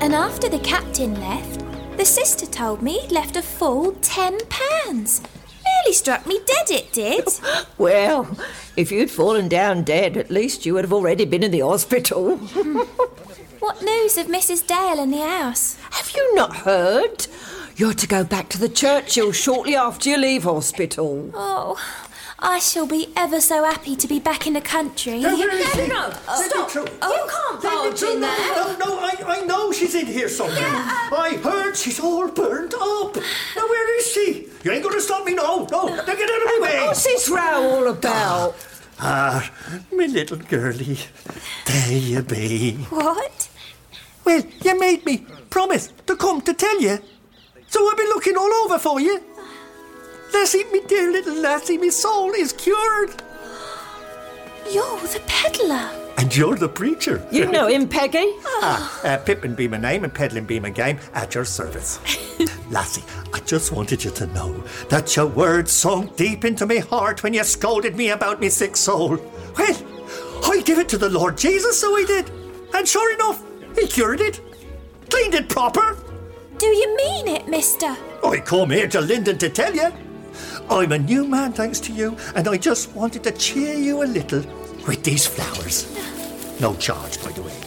And after the captain left, the sister told me he'd left a full £10. Nearly struck me dead, it did. Well, if you'd fallen down dead, at least you would have already been in the hospital. What news of Mrs. Dale and the house? Have you not heard? You're to go back to the Churchill shortly after you leave hospital. Oh, I shall be ever so happy to be back in the country. Where is she? No, stop. True. You can't barge in there. No, I know she's in here somewhere. I heard she's all burnt up. Now, where is she? You ain't going to stop me, no. Now get out of the way. What's this row all about? My little girlie. There you be. What? Well, you made me promise to come to tell you. So I've been looking all over for you. Lassie, me dear little lassie, me soul is cured. You're the peddler. And you're the preacher. You know him, Peggy? Pippin be my name and peddling be my game, at your service. Lassie, I just wanted you to know that your words sunk deep into my heart when you scolded me about me sick soul. Well, I give it to the Lord Jesus, so I did. And sure enough, he cured it. Cleaned it proper. Do you mean it, mister? I come here to Linden to tell you. I'm a new man thanks to you, and I just wanted to cheer you a little with these flowers. No charge, by the way.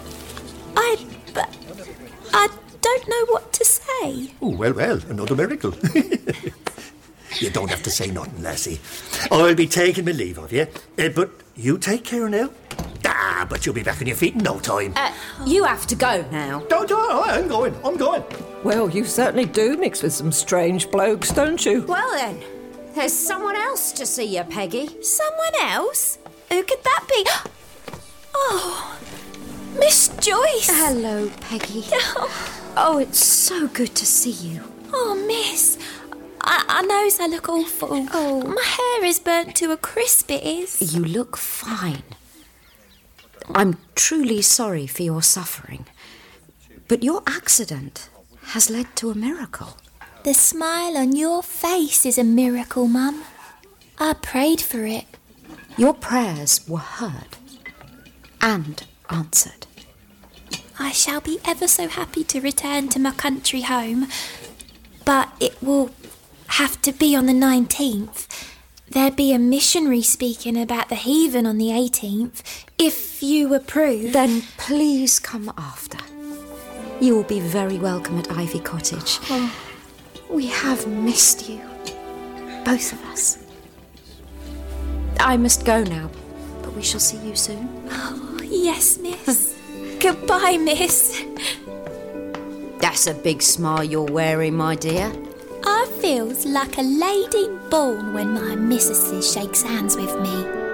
I don't know what to say. Oh, well, another miracle. You don't have to say nothing, lassie. I'll be taking my leave of you, but you take care now. But you'll be back on your feet in no time. You have to go now. Don't, I'm going. Well, you certainly do mix with some strange blokes, don't you? Well then, there's someone else to see you, Peggy. Someone else? Who could that be? Oh, Miss Joyce. Hello, Peggy. Oh, it's so good to see you. Oh, miss. I knows I look awful. Oh. My hair is burnt to a crisp, it is. You look fine. I'm truly sorry for your suffering, but your accident has led to a miracle. The smile on your face is a miracle, Mum. I prayed for it. Your prayers were heard and answered. I shall be ever so happy to return to my country home, but it will have to be on the 19th. There'll be a missionary speaking about the heathen on the 18th, if you approve. Then please come after. You will be very welcome at Ivy Cottage. Oh. We have missed you, both of us. I must go now, but we shall see you soon. Oh, yes, miss. Goodbye, miss. That's a big smile you're wearing, my dear. I feels like a lady born when my missus shakes hands with me.